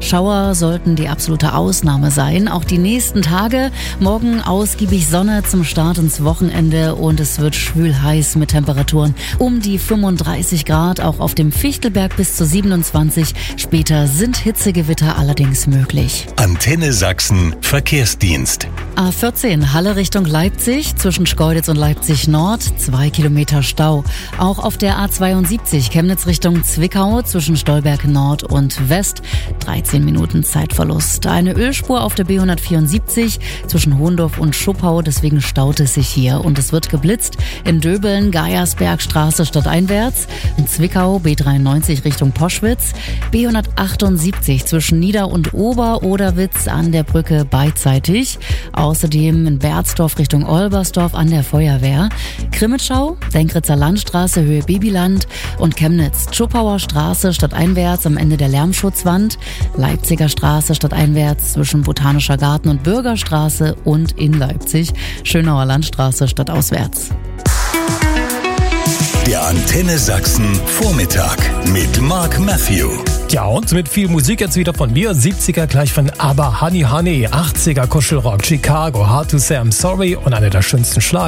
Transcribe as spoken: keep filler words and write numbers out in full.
Schauer sollten die absolute Ausnahme sein. Auch die nächsten Tage. Morgen ausgiebig Sonne zum Start ins Wochenende und es wird schwül heiß mit Temperaturen um die fünfunddreißig Grad. Auch auf dem Fichtelberg bis zu siebenundzwanzig. Später sind Hitzegewitter allerdings möglich. Antenne Sachsen Verkehrsdienst. A vierzehn Halle Richtung Leipzig, zwischen Schkeuditz und Leipzig Nord, zwei Kilometer Stau. Auch auf der A zweiundsiebzig Chemnitz Richtung Zwickau, zwischen Stolberg Nord und West, dreizehn Minuten Zeitverlust. Eine Ölspur auf der B hundertvierundsiebzig zwischen Hohendorf und Schuppau, deswegen staut es sich hier. Und es wird geblitzt in Döbeln, Geiersbergstraße stadteinwärts, in Zwickau B dreiundneunzig Richtung Poschwitz, B hundertachtundsiebzig zwischen Nieder- und Ober-Oderwitz an der Brücke beidseitig. Außerdem in Berzdorf Richtung Olbersdorf an der Feuerwehr. Krimitschau, Denkritzer Landstraße Höhe Babyland und Chemnitz, Schuppauer Straße stadteinwärts am Ende der Lärmschutzwand, Leipziger Straße stadteinwärts zwischen Botanischer Garten und Bürgerstraße und in Leipzig, Schönauer Landstraße stadtauswärts. Der Antenne Sachsen Vormittag mit Mark Matthew. Ja, und mit viel Musik jetzt wieder von mir. siebziger gleich von ABBA, Honey Honey, achtziger Kuschelrock, Chicago, Hard to Say I'm Sorry und einer der schönsten Schlager.